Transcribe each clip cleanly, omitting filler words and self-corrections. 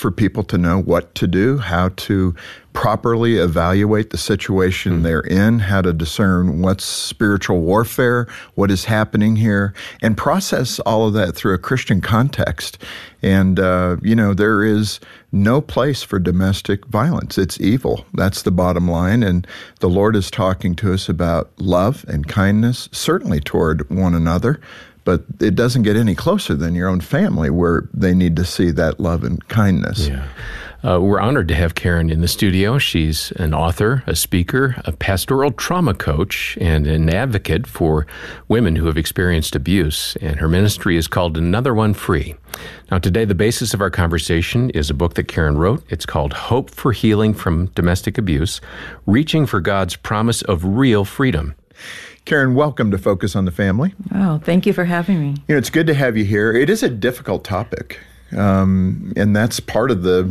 for people to know what to do, how to properly evaluate the situation they're in, how to discern what's spiritual warfare, what is happening here, and process all of that through a Christian context. And, there is no place for domestic violence. It's evil. That's the bottom line. And the Lord is talking to us about love and kindness, certainly toward one another. But it doesn't get any closer than your own family, where they need to see that love and kindness. Yeah. We're honored to have Karen in the studio. She's an author, a speaker, a pastoral trauma coach, and an advocate for women who have experienced abuse. And her ministry is called Another One Free. Now, today, the basis of our conversation is a book that Karen wrote. It's called Hope for Healing from Domestic Abuse, Reaching for God's Promise of Real Freedom. Karen, welcome to Focus on the Family. Oh, thank you for having me. It's good to have you here. It is a difficult topic, and that's part of the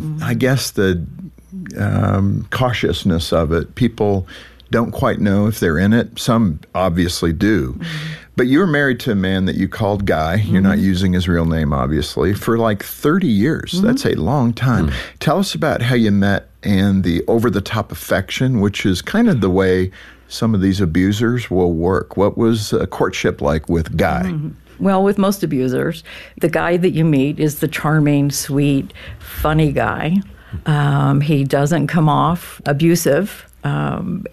cautiousness of it. People don't quite know if they're in it. Some obviously do. But you were married to a man that you called Guy. You're not using his real name, obviously, for like 30 years. That's a long time. Tell us about how you met and the over-the-top affection, which is kind of the way some of these abusers will work. What was a courtship like with Guy? Well, with most abusers, the guy that you meet is the charming, sweet, funny guy. He doesn't come off abusive. And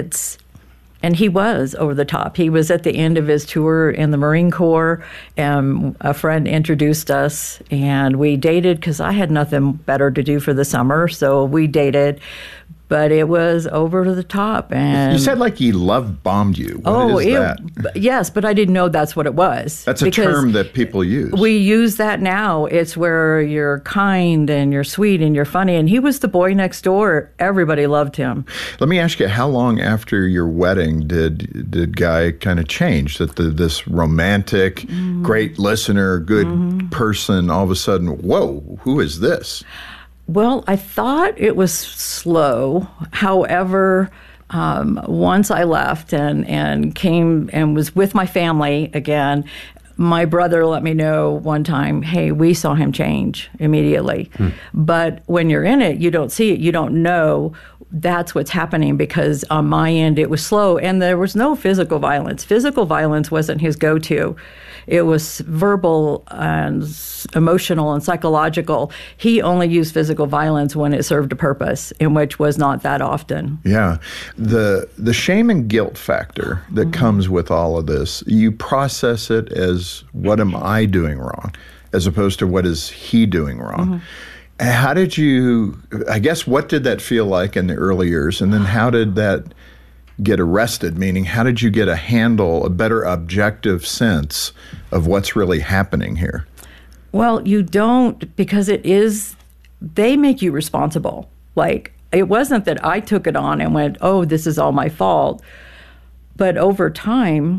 he was over the top. He was at the end of his tour in the Marine Corps, and a friend introduced us, and we dated because I had nothing better to do for the summer, so we dated. But it was over the top. And you said like he love bombed you. What is that? Yes, but I didn't know that's what it was. That's a term that people use. We use that now. It's where you're kind and you're sweet and you're funny. And he was the boy next door. Everybody loved him. Let me ask you, how long after your wedding did Guy kind of change? That this romantic, great listener, good person, all of a sudden, whoa, who is this? Well, I thought it was slow. However, once I left and came and was with my family again, my brother let me know one time, hey, we saw him change immediately. But when you're in it, you don't see it. You don't know that's what's happening, because on my end, it was slow. And there was no physical violence. Physical violence wasn't his go-to. It was verbal and emotional and psychological. He only used physical violence when it served a purpose, in which was not that often. Yeah. The shame and guilt factor that comes with all of this, you process it as, what am I doing wrong, as opposed to what is he doing wrong? How did you, what did that feel like in the early years? And then how did that get arrested? Meaning, how did you get a better objective sense of what's really happening here? Well, you don't, because they make you responsible. Like, it wasn't that I took it on and went, oh, this is all my fault. But over time,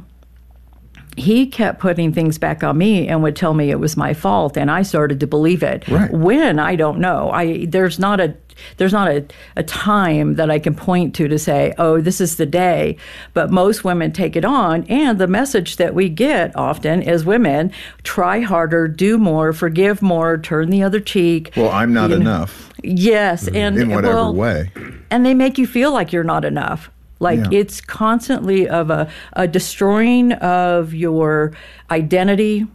he kept putting things back on me and would tell me it was my fault, and I started to believe it. Right. When, I don't know. There's not a time that I can point to say, oh, this is the day. But most women take it on, and the message that we get often is women, try harder, do more, forgive more, turn the other cheek. Well, I'm not enough. Yes. And in whatever way. And they make you feel like you're not enough. It's constantly of a destroying of your identity,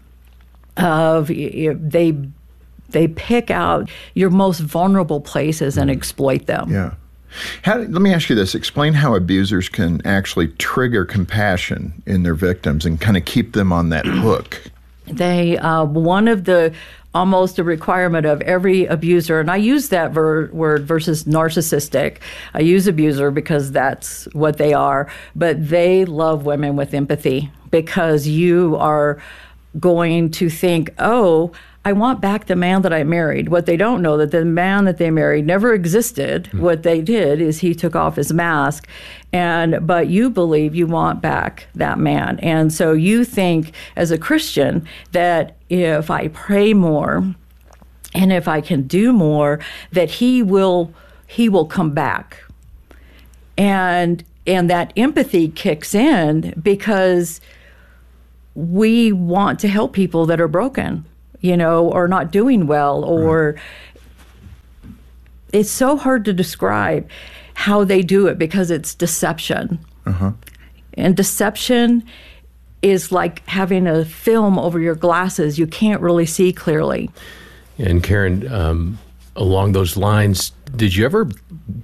they pick out your most vulnerable places and exploit them. Yeah. Let me ask you this. Explain how abusers can actually trigger compassion in their victims and kind of keep them on that hook. One of the almost a requirement of every abuser, and I use that word versus narcissistic. I use abuser because that's what they are, but they love women with empathy, because you are going to think, oh, I want back the man that I married. What they don't know, that the man that they married never existed. What they did is he took off his mask, but you believe you want back that man. And so you think as a Christian that if I pray more and if I can do more, that he will come back. And that empathy kicks in because we want to help people that are broken, or not doing well, or it's so hard to describe how they do it because it's deception. And deception is like having a film over your glasses. You can't really see clearly. And Karen, along those lines, did you ever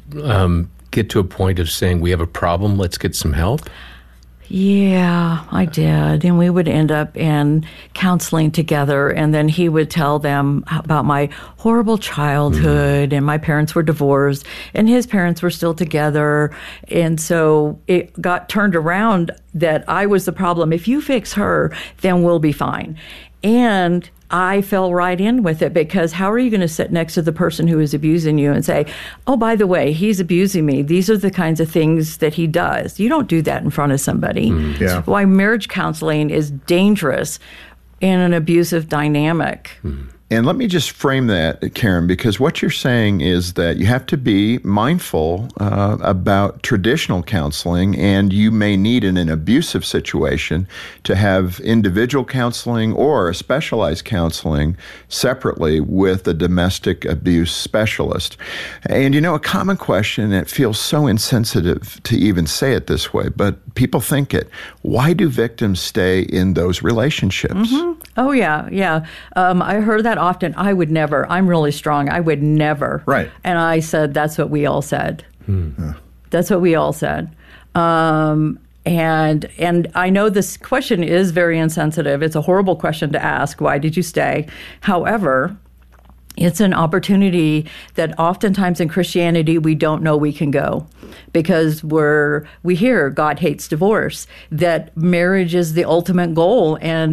get to a point of saying, we have a problem, let's get some help? Yeah, I did. And we would end up in counseling together. And then he would tell them about my horrible childhood. And my parents were divorced and his parents were still together. And so it got turned around that I was the problem. If you fix her, then we'll be fine. And I fell right in with it, because how are you going to sit next to the person who is abusing you and say, oh, by the way, he's abusing me. These are the kinds of things that he does. You don't do that in front of somebody. Yeah. Why marriage counseling is dangerous in an abusive dynamic. And let me just frame that, Karen, because what you're saying is that you have to be mindful about traditional counseling, and you may need in an abusive situation to have individual counseling or a specialized counseling separately with a domestic abuse specialist. And a common question, it feels so insensitive to even say it this way, but people think it. Why do victims stay in those relationships? Oh, yeah. I heard that often. I would never. I'm really strong. I would never. Right. And I said, that's what we all said. That's what we all said. And I know this question is very insensitive. It's a horrible question to ask. Why did you stay? However, it's an opportunity that oftentimes in Christianity we don't know we can go, because we hear God hates divorce, that marriage is the ultimate goal, and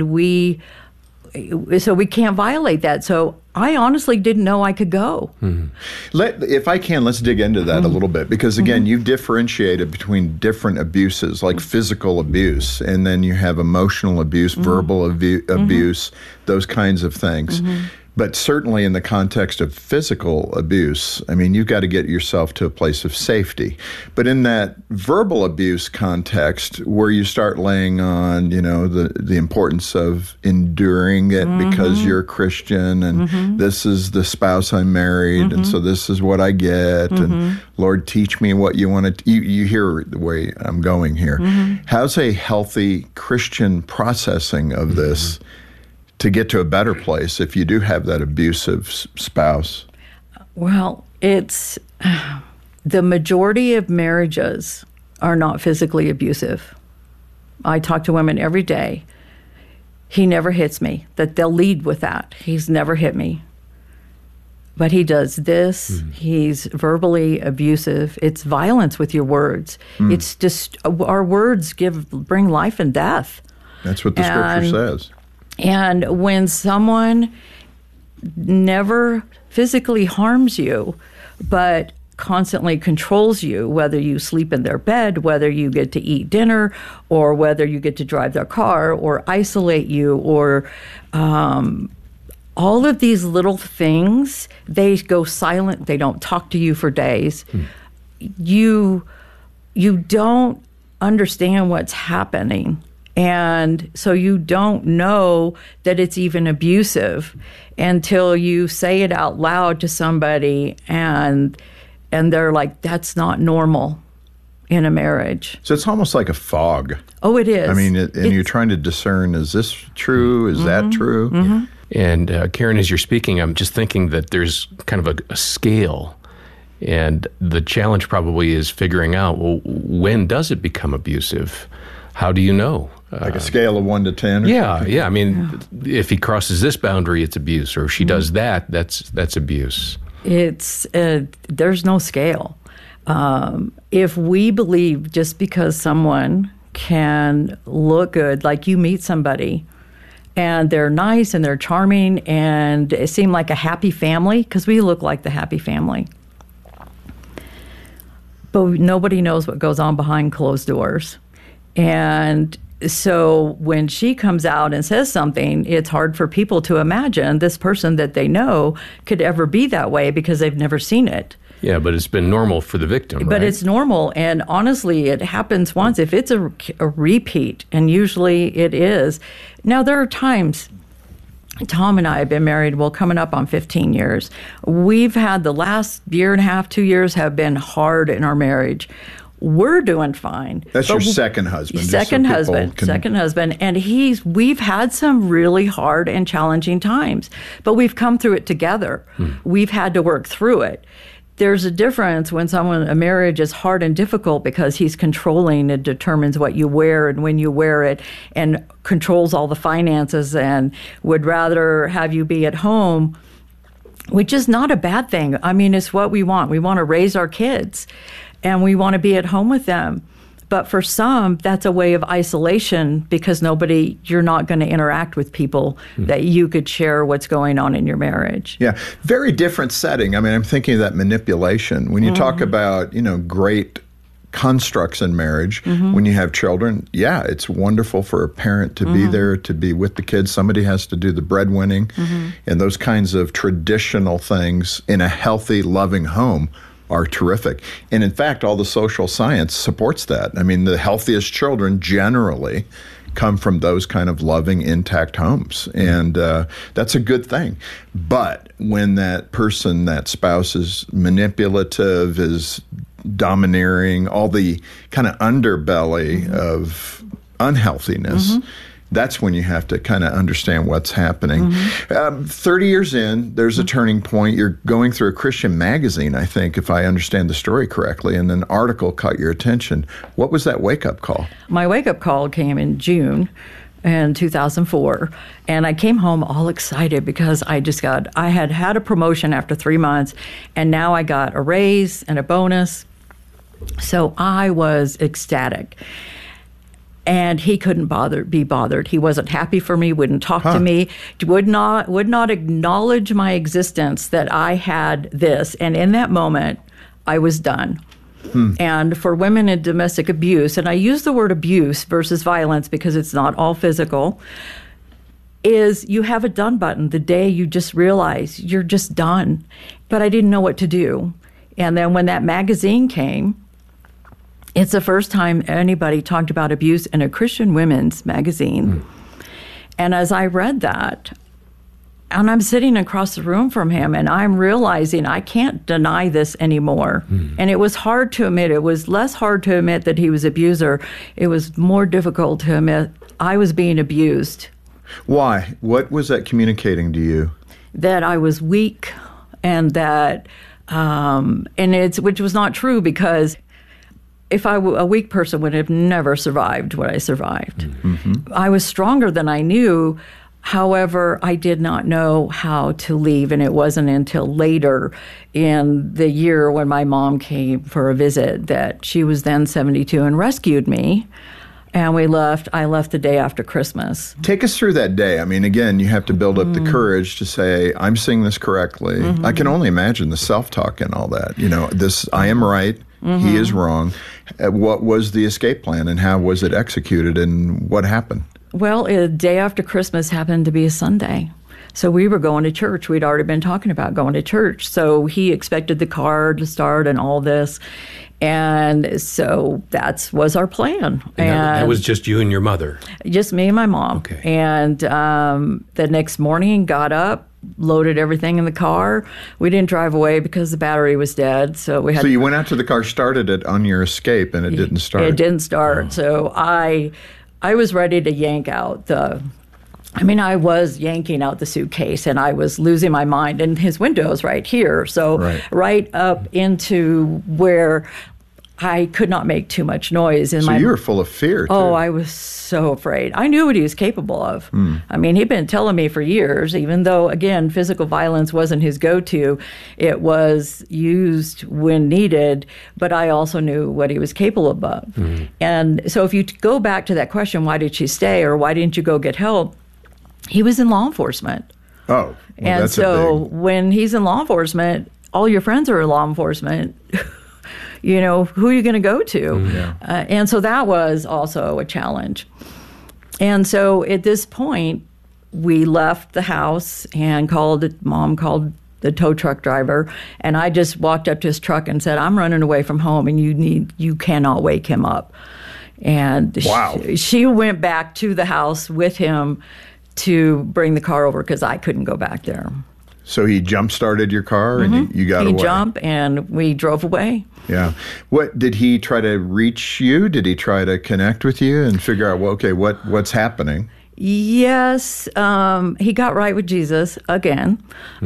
so we can't violate that. So I honestly didn't know I could go. If I can, let's dig into that a little bit, because again, you've differentiated between different abuses, like physical abuse, and then you have emotional abuse, verbal abuse, those kinds of things. But certainly in the context of physical abuse, I mean, you've got to get yourself to a place of safety. But in that verbal abuse context, where you start laying on, the importance of enduring it because you're a Christian, and this is the spouse I married, and so this is what I get, and Lord, teach me what you want to. You hear the way I'm going here. How's a healthy Christian processing of this to get to a better place if you do have that abusive spouse? Well, it's the majority of marriages are not physically abusive. I talk to women every day. He never hits me. That they'll lead with that. He's never hit me. But he does this. He's verbally abusive. It's violence with your words. It's just our words bring life and death. That's what the scripture says. And when someone never physically harms you, but constantly controls you, whether you sleep in their bed, whether you get to eat dinner, or whether you get to drive their car, or isolate you, or all of these little things, they go silent. They don't talk to you for days. You don't understand what's happening. And so you don't know that it's even abusive until you say it out loud to somebody, and they're like, that's not normal in a marriage. So it's almost like a fog. Oh, it is. I mean, and you're trying to discern, is this true? Is that true? And Karen, as you're speaking, I'm just thinking that there's kind of a scale. And the challenge probably is figuring out, well, when does it become abusive? How do you know? Like a scale of 1 to 10? Yeah. I mean, if he crosses this boundary, it's abuse. Or if she does that, that's abuse. It's there's no scale. If we believe just because someone can look good, like you meet somebody and they're nice and they're charming and it seem like a happy family, because we look like the happy family. But nobody knows what goes on behind closed doors. And so when she comes out and says something, it's hard for people to imagine this person that they know could ever be that way, because they've never seen it. Yeah, but it's been normal for the victim, But right? it's normal. And honestly, it happens once. If it's a repeat, and usually it is. Now, there are times Tom and I have been married, coming up on 15 years. We've had the last year and a half, 2 years have been hard in our marriage. We're doing fine. That's your second husband. Second husband. And we've had some really hard and challenging times, but we've come through it together. We've had to work through it. There's a difference when a marriage is hard and difficult because he's controlling and determines what you wear and when you wear it and controls all the finances and would rather have you be at home, which is not a bad thing. I mean, it's what we want. We want to raise our kids and we want to be at home with them. But for some, that's a way of isolation because you're not going to interact with people that you could share what's going on in your marriage. Yeah, very different setting. I mean, I'm thinking of that manipulation. When you talk about, great constructs in marriage, when you have children, it's wonderful for a parent to be there, to be with the kids. Somebody has to do the breadwinning and those kinds of traditional things in a healthy, loving home are terrific. And in fact, all the social science supports that. I mean, the healthiest children generally come from those kind of loving, intact homes. And that's a good thing. But when that spouse is manipulative, is domineering, all the kind of underbelly of unhealthiness, that's when you have to kind of understand what's happening. 30 years in, there's a turning point. You're going through a Christian magazine, I think, if I understand the story correctly, and an article caught your attention. What was that wake-up call? My wake-up call came in June in 2004, and I came home all excited because I had a promotion after 3 months, and now I got a raise and a bonus. So I was ecstatic. And he couldn't be bothered. He wasn't happy for me, wouldn't talk to me, would not acknowledge my existence that I had this. And in that moment, I was done. And for women in domestic abuse, and I use the word abuse versus violence because it's not all physical, is you have a done button the day you just realize you're just done. But I didn't know what to do. And then when that magazine came, it's the first time anybody talked about abuse in a Christian women's magazine. And as I read that, and I'm sitting across the room from him, and I'm realizing I can't deny this anymore. And it was hard to admit. It was less hard to admit that he was an abuser. It was more difficult to admit I was being abused. Why? What was that communicating to you? That I was weak, and that, which was not true because a weak person would have never survived what I survived. I was stronger than I knew. However, I did not know how to leave, and it wasn't until later in the year when my mom came for a visit that she was then 72 and rescued me. And we left. I left the day after Christmas. Take us through that day. I mean, again, you have to build up the courage to say, I'm seeing this correctly. I can only imagine the self-talk and all that. I am right. He is wrong. What was the escape plan and how was it executed and what happened? Well, the day after Christmas happened to be a Sunday. So we were going to church. We'd already been talking about going to church. So he expected the car to start and all this. And so that was our plan. And that was just you and your mother? Just me and my mom. Okay. And the next morning, got up, loaded everything in the car. We didn't drive away because the battery was dead. So you went out to the car, started it on your escape, and it didn't start. It didn't start. Oh. So I was ready to yank out I was yanking out the suitcase, and I was losing my mind. And his window's right here, so right up into where I could not make too much noise. So you were full of fear, too. Oh, I was so afraid. I knew what he was capable of. I mean, he'd been telling me for years, even though, again, physical violence wasn't his go-to. It was used when needed, but I also knew what he was capable of. And so if you go back to that question, why did she stay or why didn't you go get help? He was in law enforcement. Oh, well, and so when he's in law enforcement, all your friends are in law enforcement. Who are you going to go to? And so that was also a challenge. And so at this point, we left the house and Mom called the tow truck driver. And I just walked up to his truck and said, I'm running away from home and you cannot wake him up. And wow. she went back to the house with him to bring the car over because I couldn't go back there. So he jump-started your car and you got away? He jumped and we drove away. Yeah. What did he try to reach you? Did he try to connect with you and figure out, well, okay, what's happening? Yes, he got right with Jesus again,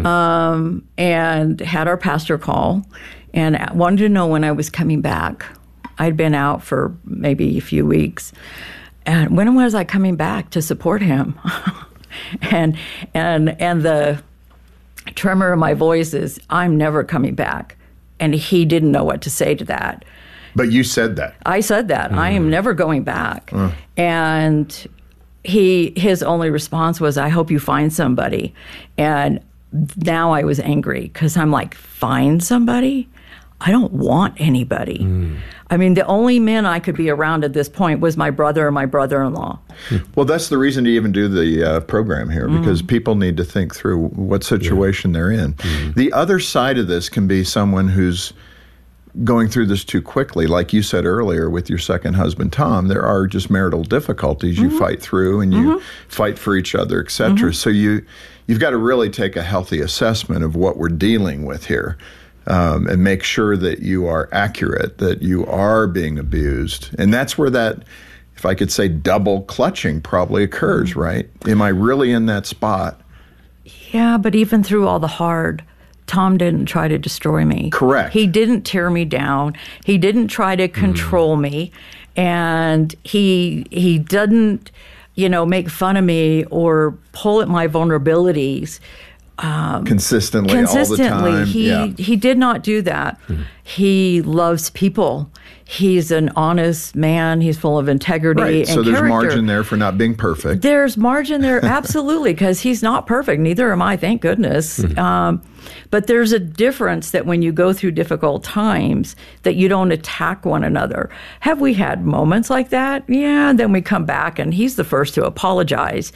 and had our pastor call and wanted to know when I was coming back. I'd been out for maybe a few weeks, and when was I coming back to support him? and the tremor in my voice is, I'm never coming back, and he didn't know what to say to that. But you said that. I said that. I am never going back, and his only response was, I hope you find somebody. And now I was angry because I'm like, find somebody? I don't want anybody. I mean, the only men I could be around at this point was my brother and my brother-in-law. Well, that's the reason to even do the program here, because people need to think through what situation they're in. The other side of this can be someone who's going through this too quickly. Like you said earlier with your second husband, Tom, there are just marital difficulties you fight through and you fight for each other, et cetera. So you've got to really take a healthy assessment of what we're dealing with here, and make sure that you are accurate, that you are being abused. And that's where that, if I could say, double clutching probably occurs, right? Am I really in that spot? Yeah, but even through all the hard, Tom didn't try to destroy me. Correct. He didn't tear me down. He didn't try to control me. And he didn't, make fun of me or pull at my vulnerabilities. Consistently, all the time. He did not do that. He loves people. He's an honest man. He's full of integrity and so there's character. margin there for not being perfect. There's margin there, absolutely, because he's not perfect. Neither am I, thank goodness. But there's a difference that when you go through difficult times, that you don't attack one another. Have we had moments like that? Yeah, then we come back, and he's the first to apologize.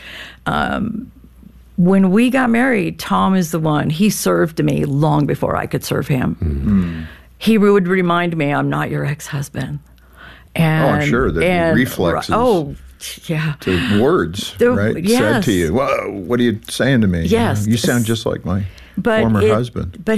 When we got married, Tom is the one. He served me long before I could serve him. He would remind me, I'm not your ex-husband. And, I'm sure. The reflexes. Oh, yeah. To words, right? Yes. Said to you, "Whoa, what are you saying to me? Yes. You sound just like my former husband." But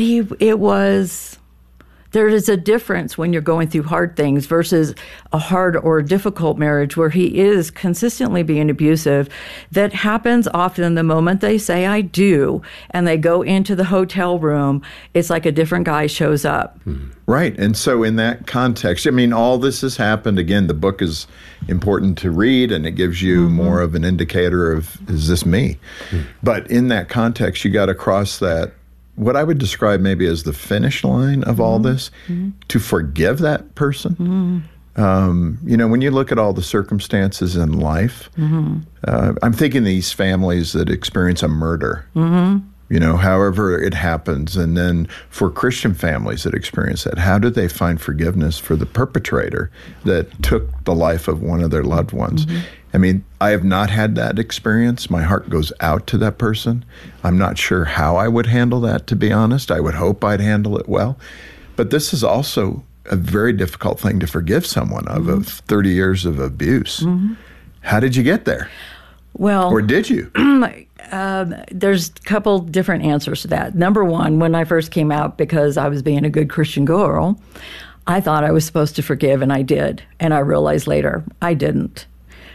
there is a difference when you're going through hard things versus a hard or difficult marriage where he is consistently being abusive. That happens often the moment they say, I do, and they go into the hotel room, it's like a different guy shows up. Right. And so in that context, I mean, all this has happened. Again, the book is important to read, and it gives you more of an indicator of, is this me? But in that context, you got to cross that, what I would describe maybe as the finish line of all this, to forgive that person. When you look at all the circumstances in life, I'm thinking these families that experience a murder, however it happens. And then for Christian families that experience that, how do they find forgiveness for the perpetrator that took the life of one of their loved ones? I mean, I have not had that experience. My heart goes out to that person. I'm not sure how I would handle that, to be honest. I would hope I'd handle it well. But this is also a very difficult thing to forgive someone of 30 years of abuse. How did you get there? Well, or did you? There's a couple different answers to that. Number one, when I first came out, because I was being a good Christian girl, I thought I was supposed to forgive, and I did. And I realized later I didn't.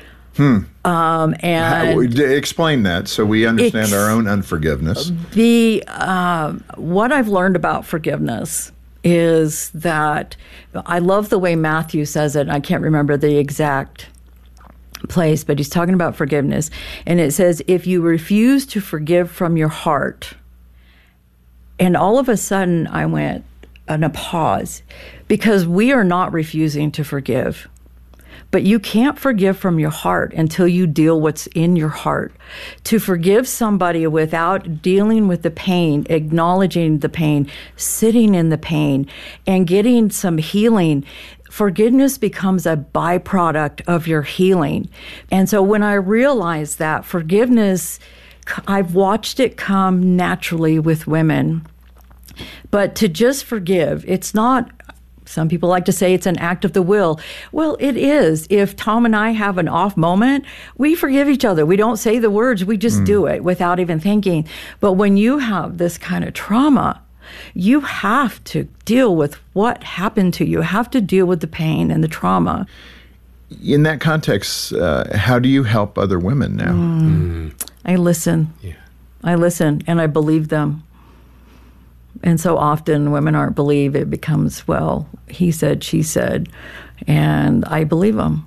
Explain that so we understand our own unforgiveness. What I've learned about forgiveness is that I love the way Matthew says it. I can't remember the exact place, but he's talking about forgiveness. And it says, if you refuse to forgive from your heart, and all of a sudden I went on a pause, because we are not refusing to forgive. But you can't forgive from your heart until you deal what's in your heart. To forgive somebody without dealing with the pain, acknowledging the pain, sitting in the pain, and getting some healing, forgiveness becomes a byproduct of your healing. And so when I realized that forgiveness, I've watched it come naturally with women. But to just forgive, it's not Some people like to say it's an act of the will. Well, it is. If Tom and I have an off moment, we forgive each other. We don't say the words. We just do it without even thinking. But when you have this kind of trauma, you have to deal with what happened to you. You have to deal with the pain and the trauma. In that context, how do you help other women now? I listen. Yeah. I listen, and I believe them. And so often women aren't believed. It becomes, well, he said, she said, and I believe them.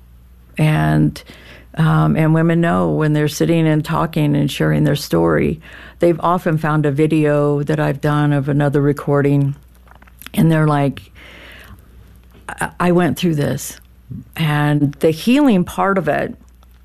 And women know when they're sitting and talking and sharing their story. They've often found a video that I've done of another recording, and they're like, I went through this. And the healing part of it,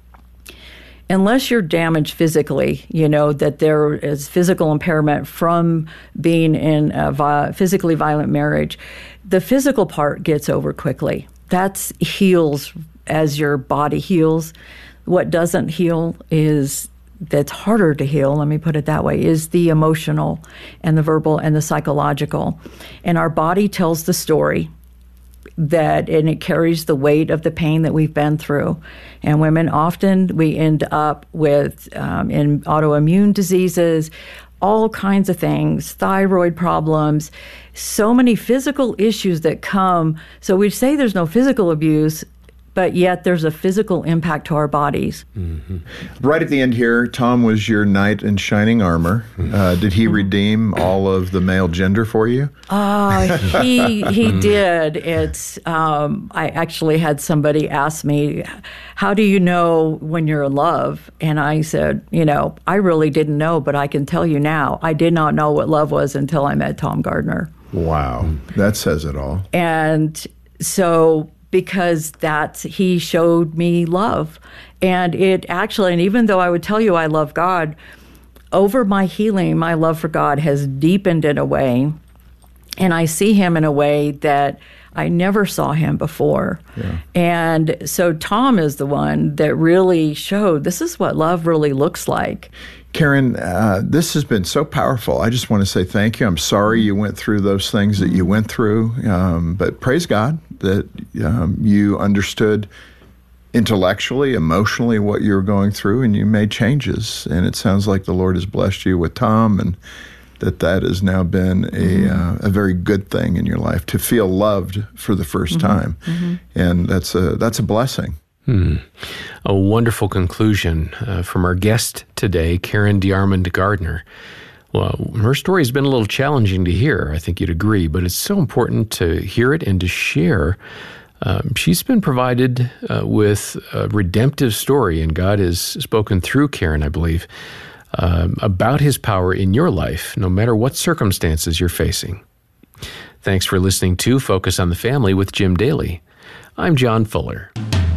unless you're damaged physically, that there is physical impairment from being in a physically violent marriage, the physical part gets over quickly. That heals as your body heals. What doesn't heal that's harder to heal, let me put it that way, is the emotional and the verbal and the psychological. And our body tells the story. And it carries the weight of the pain that we've been through. And women often, we end up with in autoimmune diseases, all kinds of things, thyroid problems, so many physical issues that come. So we say there's no physical abuse, but yet there's a physical impact to our bodies. Right at the end here, Tom was your knight in shining armor. Did he redeem all of the male gender for you? He did. I actually had somebody ask me, how do you know when you're in love? And I said, I really didn't know, but I can tell you now, I did not know what love was until I met Tom Gardner. Wow, that says it all. And so, because he showed me love. And and even though I would tell you I love God, over my healing, my love for God has deepened in a way, and I see him in a way that I never saw him before. Yeah. And so Tom is the one that really showed this is what love really looks like. Karen, this has been so powerful. I just want to say thank you. I'm sorry you went through those things that you went through, but praise God that you understood intellectually, emotionally what you were going through, and you made changes. And it sounds like the Lord has blessed you with Tom, and that has now been a very good thing in your life, to feel loved for the first time. And that's a blessing. A wonderful conclusion from our guest today, Karen DeArmond Gardner. Well, her story has been a little challenging to hear, I think you'd agree, but it's so important to hear it and to share. She's been provided with a redemptive story, and God has spoken through Karen, I believe, about his power in your life, no matter what circumstances you're facing. Thanks for listening to Focus on the Family with Jim Daly. I'm John Fuller.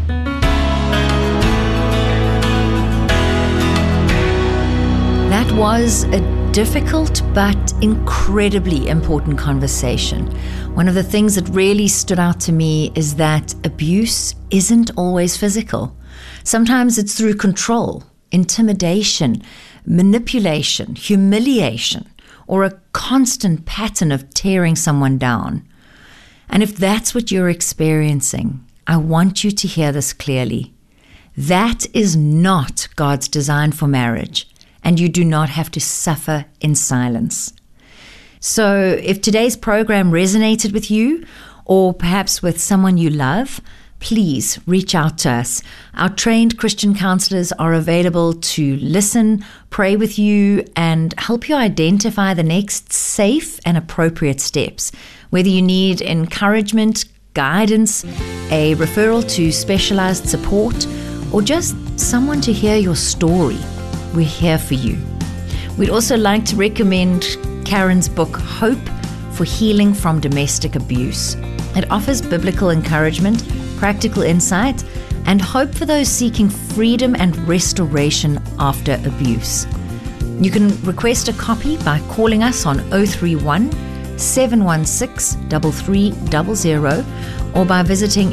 That was a difficult but incredibly important conversation. One of the things that really stood out to me is that abuse isn't always physical. Sometimes it's through control, intimidation, manipulation, humiliation, or a constant pattern of tearing someone down. And if that's what you're experiencing, I want you to hear this clearly. That is not God's design for marriage, and you do not have to suffer in silence. So if today's program resonated with you, or perhaps with someone you love, please reach out to us. Our trained Christian counselors are available to listen, pray with you, and help you identify the next safe and appropriate steps. Whether you need encouragement, guidance, a referral to specialized support, or just someone to hear your story, we're here for you. We'd also like to recommend Karen's book, Hope for Healing from Domestic Abuse. It offers biblical encouragement, practical insight, and hope for those seeking freedom and restoration after abuse. You can request a copy by calling us on 031 716 3300 or by visiting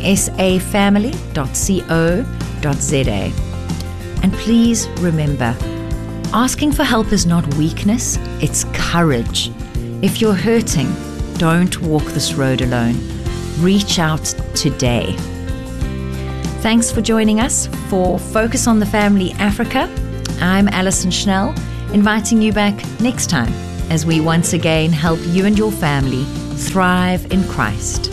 safamily.co.za. And please remember, asking for help is not weakness, it's courage. If you're hurting, don't walk this road alone. Reach out today. Thanks for joining us for Focus on the Family Africa. I'm Alison Schnell, inviting you back next time as we once again help you and your family thrive in Christ.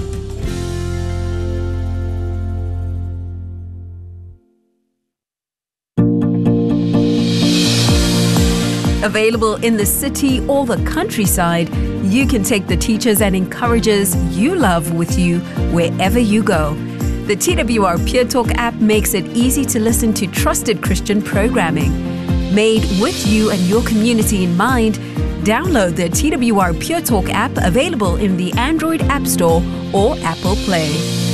Available in the city or the countryside, you can take the teachers and encouragers you love with you wherever you go. The TWR Peer Talk app makes it easy to listen to trusted Christian programming. Made with you and your community in mind, download the TWR Peer Talk app, available in the Android App Store or Apple Play.